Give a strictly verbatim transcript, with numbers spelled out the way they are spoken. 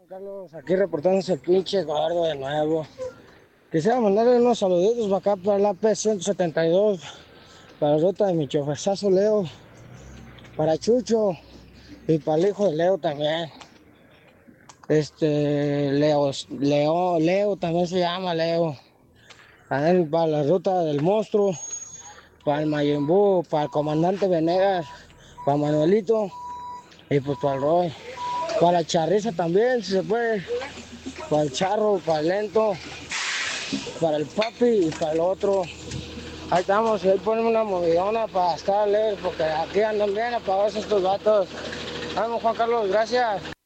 Carlos, aquí reportándose el pinche Eduardo de nuevo. Quisiera mandarle unos saluditos para acá para la P ciento setenta y dos, para la ruta de mi choferzazo Leo, para Chucho y para el hijo de Leo también. Este, Leo, Leo, Leo también se llama Leo. También para la ruta del monstruo, para el Mayimbu, para el comandante Venegas, para Manuelito y pues para el Roy. Para la Charriza también, si se puede. Para el Charro, para el Lento, para el Papi y para el otro. Ahí estamos, y ahí ponemos una movidona para estar alegre, porque aquí andan bien apagados estos vatos. Vamos, Juan Carlos, gracias.